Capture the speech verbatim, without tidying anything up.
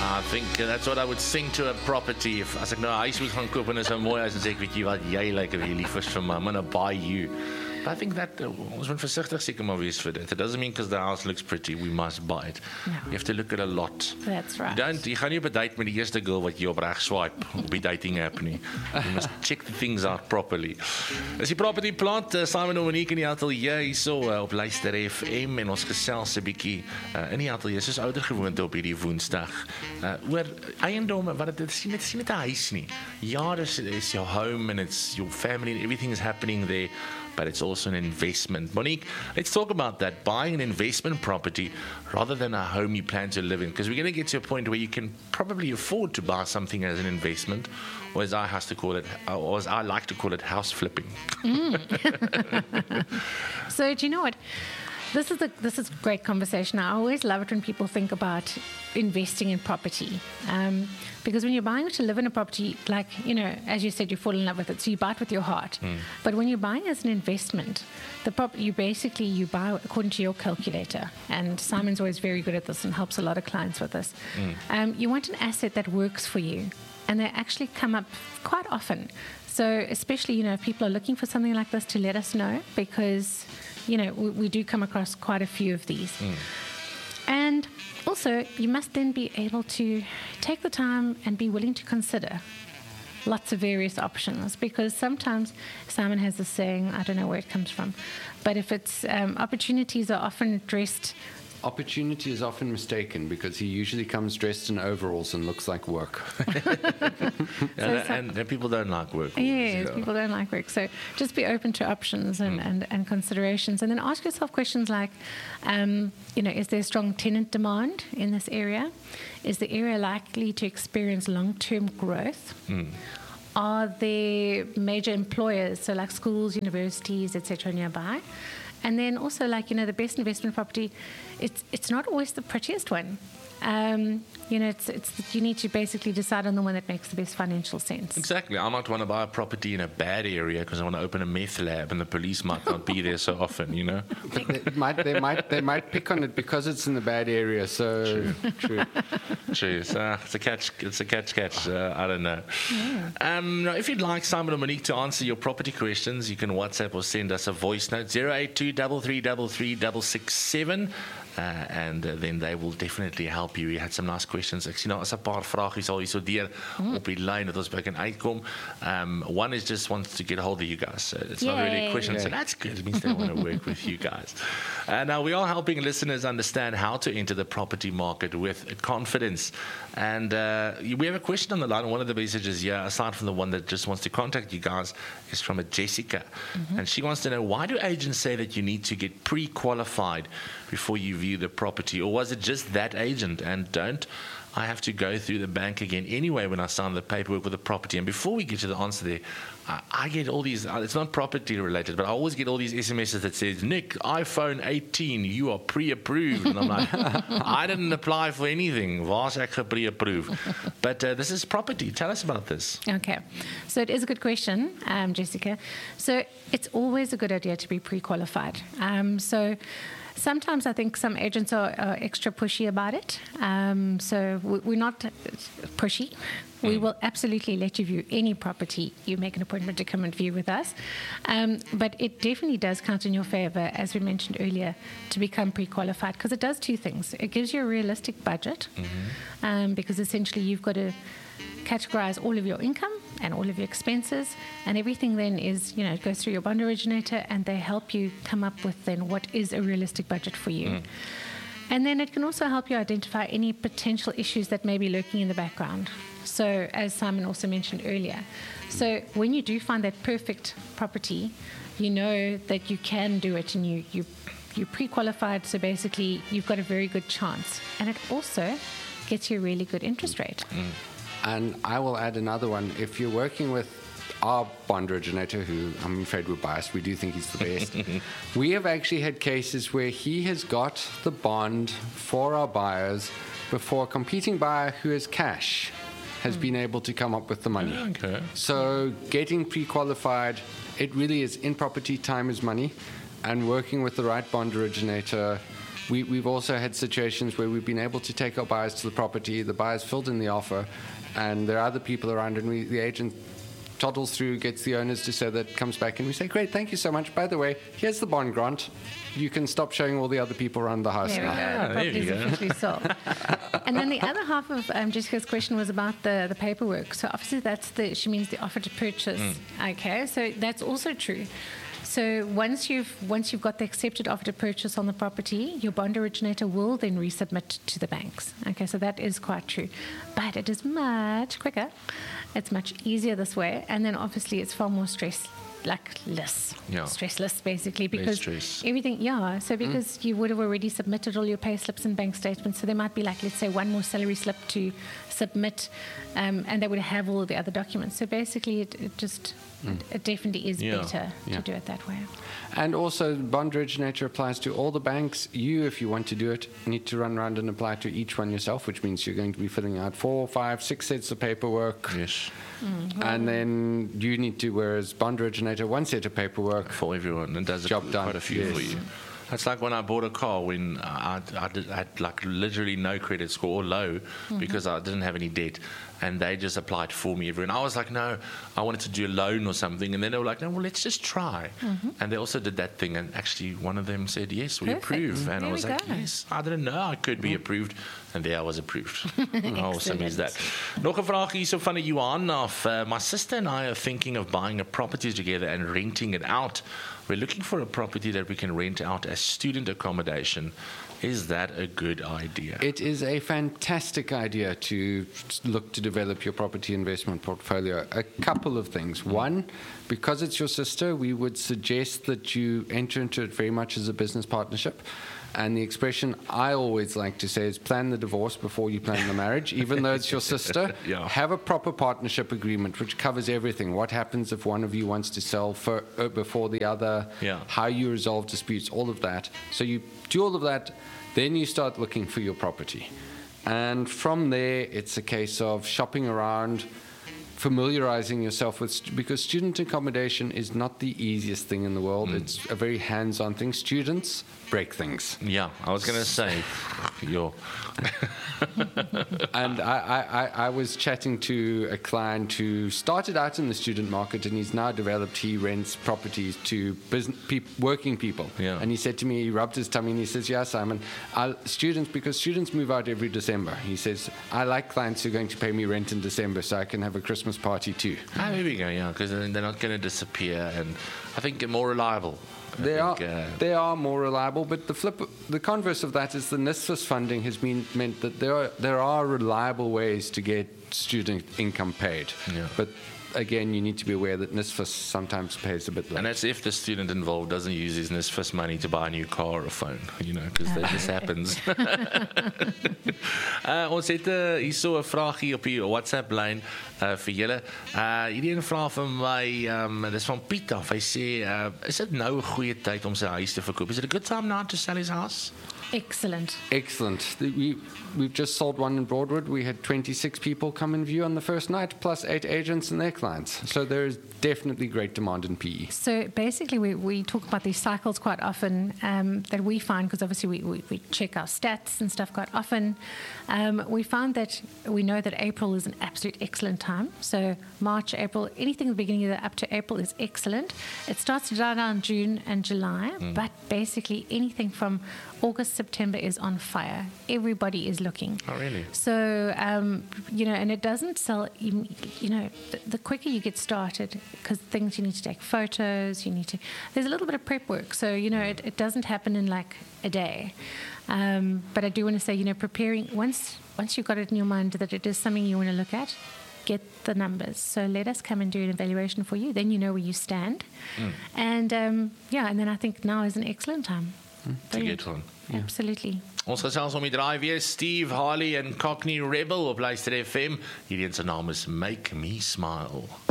I think uh, that's what I would sing to a property. If as ek nou 'n huis moet gaan koop en is 'n mooi huis en sê ek weet jy wat jy lyk of jy lief is vir my, I'm gonna buy you. But I think that uh, ons moet versigtig seker maar wees vir dit. It doesn't mean because the house looks pretty we must buy it. No. You have to look at a lot. That's right. You don't jy gaan nie op 'n date met die eerste girl wat jy op reg swipe op die dating app nie. You must check the things out properly. As die property plant uh, Simon en Monique in die ateljee hierso uh, op Luister F M en ons gesels 'n bietjie uh, in die ateljee soos ouer gewoonte op hierdie Woensdag. Uh, oor eiendom wat dit sien dit sien dit 'n huis nie. Ja, dis is your home and it's your family and everything is happening there. But it's also an investment. Monique, let's talk about that. Buying an investment property rather than a home you plan to live in. Because we're going to get to a point where you can probably afford to buy something as an investment, or as I has to call it, or as I like to call it, house flipping. Mm. So do you know what? This is a this is great conversation. I always love it when people think about investing in property, um, because when you're buying to live in a property, like you know, as you said, you fall in love with it, so you buy it with your heart. Mm. But when you're buying as an investment, the prop you basically you buy according to your calculator. And Simon's always very good at this and helps a lot of clients with this. Mm. Um, you want an asset that works for you, and they actually come up quite often. So especially you know, if people are looking for something like this, to let us know because. You know, we, we do come across quite a few of these. Mm. And also, you must then be able to take the time and be willing to consider lots of various options because sometimes Simon has this saying, I don't know where it comes from, but if it's um, opportunities are often dressed. Opportunity is often mistaken because he usually comes dressed in overalls and looks like work. and, so, and, and people don't like work. Yes, so. people don't like work. So just be open to options and, mm. and, and considerations. And then ask yourself questions like, um, you know, is there strong tenant demand in this area? Is the area likely to experience long-term growth? Mm. Are there major employers, so like schools, universities, et cetera, nearby? And then also, like, you know, the best investment property, it's it's not always the prettiest one. Um, you know, it's it's you need to basically decide on the one that makes the best financial sense. Exactly. I might want to buy a property in a bad area because I want to open a meth lab and the police might not be there so often, you know. But they might they might they might pick on it because it's in the bad area. So true, true, true. So it's a catch. It's a catch catch. Uh, I don't know. Yeah. Um, now, if you'd like Simon or Monique to answer your property questions, you can WhatsApp or send us a voice note zero eight two three three three three six six seven. Uh, and uh, then they will definitely help you. We had some nice questions. Ek sien nou as 'n paar vragies al hier so deur mm. op die lyn dat ons by kan uitkom. Um, one is just wants to get a hold of you guys. So it's Yay. Not really a question, Yay. So that's good. It means they want to work with you guys. Uh, now, we are helping listeners understand how to enter the property market with confidence. And uh, we have a question on the line. One of the messages here, aside from the one that just wants to contact you guys, is from a Jessica. Mm-hmm. And she wants to know, why do agents say that you need to get pre-qualified before you view the property? Or was it just that agent? And don't I have to go through the bank again anyway when I sign the paperwork with the property? And before we get to the answer there, I, I get all these, it's not property related, but I always get all these S M Ses that says, Nick, iPhone eighteen, you are pre-approved. And I'm like, I didn't apply for anything. Waar's ek pre-approved? But uh, this is property. Tell us about this. Okay. So it is a good question, um, Jessica. So it's always a good idea to be pre-qualified. Um, so sometimes I think some agents are, are extra pushy about it. Um, so we're not pushy. We will absolutely let you view any property. You make an appointment to come and view with us. Um, but it definitely does count in your favor, as we mentioned earlier, to become pre-qualified, because it does two things. It gives you a realistic budget, mm-hmm. um, because essentially you've got to categorize all of your income and all of your expenses, and everything then is, you know, it goes through your bond originator, and they help you come up with then what is a realistic budget for you. Mm. And then it can also help you identify any potential issues that may be lurking in the background. So, as Simon also mentioned earlier, so when you do find that perfect property, you know that you can do it, and you, you, you're pre-qualified, so basically you've got a very good chance. And it also gets you a really good interest rate. Mm. And I will add another one. If you're working with our bond originator, who I'm afraid we're biased, we do think he's the best, we have actually had cases where he has got the bond for our buyers before a competing buyer who has cash has mm. been able to come up with the money. Okay. So getting pre-qualified, it really is, in property, time is money, and working with the right bond originator we, we've also had situations where we've been able to take our buyers to the property, the buyers filled in the offer, and there are other people around, and we, the agent toddles through, gets the owners to say that, comes back, and we say, great, thank you so much. By the way, here's the bond grant. You can stop showing all the other people around the house There we now. go. Ah, The there property you is go. officially sold. And then the other half of um, Jessica's question was about the, the paperwork. So obviously that's the, she means the offer to purchase. Mm. Okay, so that's also true. So once you've once you've got the accepted offer to purchase on the property, your bond originator will then resubmit to the banks. Okay, so that is quite true, but it is much quicker. It's much easier this way, and then obviously it's far more stress. Like less, Yeah. stressless basically, because stress. everything, yeah. So because mm. you would have already submitted all your pay slips and bank statements, so there might be like, let's say, one more salary slip to submit, um, and they would have all the other documents. So basically, it, it just mm. it, it definitely is Yeah. better Yeah. to do it that way. And also, bond originator applies to all the banks. You, if you want to do it, need to run around and apply to each one yourself, which means you're going to be filling out four, five, six sets of paperwork. Yes. Mm. And then you need to, whereas bond originator, one set of paperwork. For everyone, and does it Job done. quite a few for Yes. you. It's like when I bought a car when I, I, did, I had like literally no credit score or low mm-hmm. because I didn't have any debt, and they just applied for me. Everyone, I was like, no, I wanted to do a loan or something, and then they were like, no, well, let's just try. Mm-hmm. And they also did that thing, and actually one of them said, yes, we Perfect. approve, and There I was we like, go. yes, I didn't know I could be Mm-hmm. approved, and there I was approved. How awesome is that? Excellent. Nog 'n vraag hierso van 'n Johan af. Uh, my sister and I are thinking of buying a property together and renting it out. We're looking for a property that we can rent out as student accommodation. Is that a good idea? It is a fantastic idea to look to develop your property investment portfolio. A couple of things. One, because it's your sister, we would suggest that you enter into it very much as a business partnership. And the expression I always like to say is plan the divorce before you plan the marriage, even though it's your sister. Yeah. Have a proper partnership agreement which covers everything. What happens if one of you wants to sell for, uh, before the other, Yeah. how you resolve disputes, all of that. So you do all of that, then you start looking for your property. And from there, it's a case of shopping around, familiarizing yourself with, st- because student accommodation is not the easiest thing in the world. Mm. It's a very hands-on thing. Students break things. Yeah, I was going to say, yo. And I, I, I was chatting to a client who started out in the student market, and he's now developed, he rents properties to business, peop, working people. Yeah. And he said to me, he rubbed his tummy and he says, yeah, Simon, I'll, students, because students move out every December. He says, I like clients who are going to pay me rent in December so I can have a Christmas party too. Ah, there we go, yeah, because they're not going to disappear, and I think they're more reliable. I They think, are uh, they are more reliable, but the flip, the converse of that is the NSFAS funding has been meant that there are there are reliable ways to get student income paid. Yeah. But again, you need to be aware that NSFAS sometimes pays a bit late. And that's if the student involved doesn't use his NSFAS money to buy a new car or a phone, you know, because that just happens. uh, ons het uh, hierso 'n vraagie op die WhatsApp lyn uh, vir julle. Uh, hierdie een vra vir my, um, dis van Piet af. Hy sê, uh, is dit nou 'n goeie tyd om sy huis te verkoop? Is it a good time now to sell his house? Excellent. Excellent. The- We, we've just sold one in Broadwood. We had twenty-six people come and view on the first night, plus eight agents and their clients. So there is definitely great demand in P E. So basically, we, we talk about these cycles quite often um, that we find, because obviously we, we, we check our stats and stuff quite often. Um, we found that we know that April is an absolute excellent time. So March, April, anything at the beginning of the up to April is excellent. It starts to die down in June and July, mm. but basically anything from August, September is on fire. Everybody is looking. Oh, really? So, um, you know, and it doesn't sell, you, you know, the, the quicker you get started, because things you need to take photos, you need to, there's a little bit of prep work. So, you know, it, it doesn't happen in like a day. Um, but I do want to say, you know, preparing, once once you've got it in your mind that it is something you want to look at, get the numbers. So let us come and do an evaluation for you. Then you know where you stand. Mm. And, um, yeah, and then I think now is an excellent time. Mm. To get one. Yeah. Absolutely. Ons gesels om die draai weer Steve, Harley en Cockney Rebel op Luister F M. Hierdie een se naam is Make Me Smile.